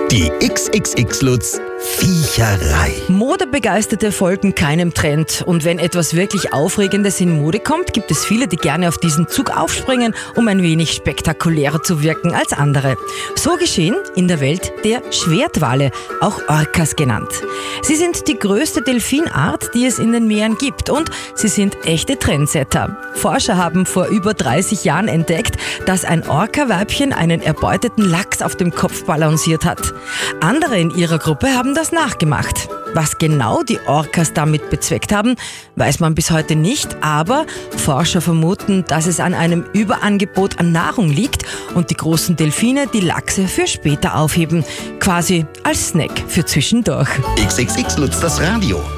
Die XXX-Lutz Viecherei. Modebegeisterte folgen keinem Trend. Und wenn etwas wirklich Aufregendes in Mode kommt, gibt es viele, die gerne auf diesen Zug aufspringen, um ein wenig spektakulärer zu wirken als andere. So geschehen in der Welt der Schwertwale, auch Orcas genannt. Sie sind die größte Delfinart, die es in den Meeren gibt. Und sie sind echte Trendsetter. Forscher haben vor über 30 Jahren entdeckt, dass ein Orca-Weibchen einen erbeuteten Lachs auf dem Kopf balanciert hat. Andere in ihrer Gruppe haben das nachgemacht. Was genau die Orcas damit bezweckt haben, weiß man bis heute nicht, aber Forscher vermuten, dass es an einem Überangebot an Nahrung liegt und die großen Delfine die Lachse für später aufheben, quasi als Snack für zwischendurch. XXX Lutz das Radio.